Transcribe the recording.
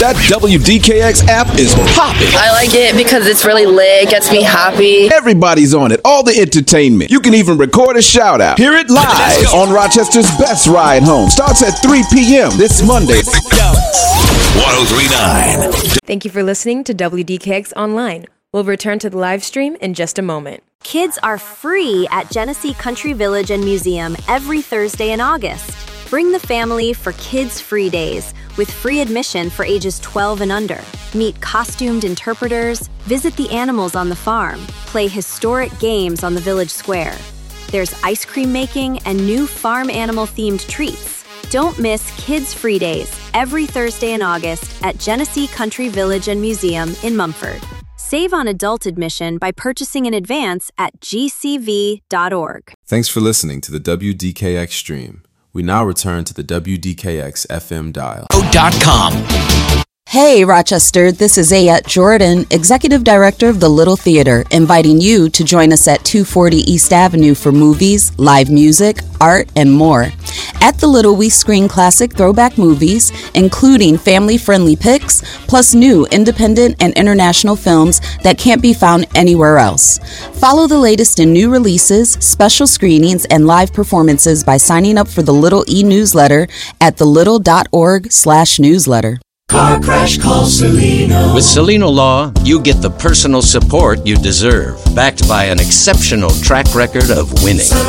That WDKX app is popping. I like it because it's really lit, gets me happy. Everybody's on it, all the entertainment. You can even record a shout out. Hear it live on Rochester's Best Ride Home. Starts at 3 p.m. this Monday. 1039. Thank you for listening to WDKX Online. We'll return to the live stream in just a moment. Kids are free at Genesee Country Village and Museum every Thursday in August. Bring the family for Kids Free Days with free admission for ages 12 and under. Meet costumed interpreters, visit the animals on the farm, play historic games on the village square. There's ice cream making and new farm animal-themed treats. Don't miss Kids Free Days every Thursday in August at Genesee Country Village and Museum in Mumford. Save on adult admission by purchasing in advance at gcv.org. Thanks for listening to the WDKX stream. We now return to the WDKX FM dial. .com. Hey, Rochester, this is Ayette Jordan, Executive Director of the Little Theater, inviting you to join us at 240 East Avenue for movies, live music, art, and more. At the Little, we screen classic throwback movies, including family-friendly picks, plus new independent and international films that can't be found anywhere else. Follow the latest in new releases, special screenings, and live performances by signing up for the Little e-newsletter at thelittle.org/newsletter. Car crash, call Celino. With Celino Law, you get the personal support you deserve, backed by an exceptional track record of winning.